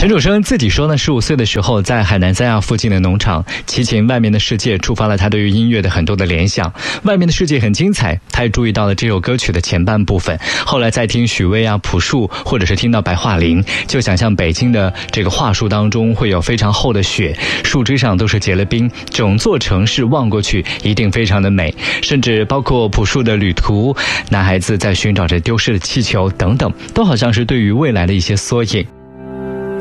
陈楚生自己说呢，15岁的时候在海南三亚附近的农场齐秦外面的世界触发了他对于音乐的很多的联想。外面的世界很精彩，他也注意到了这首歌曲的前半部分。后来再听许巍啊、朴树，或者是听到白桦林，就想象北京的这个桦树当中会有非常厚的雪，树枝上都是结了冰，整座城市望过去一定非常的美。甚至包括朴树的旅途，男孩子在寻找着丢失的气球等等，都好像是对于未来的一些缩影。